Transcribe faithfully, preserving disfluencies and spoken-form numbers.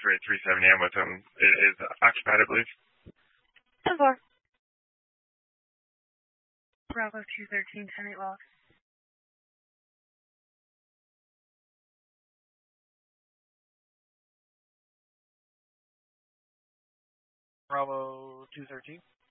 three eight three seven A M with him is occupied, I believe. ten four. Bravo two thirteen, ten eight lost. Bravo two thirteen.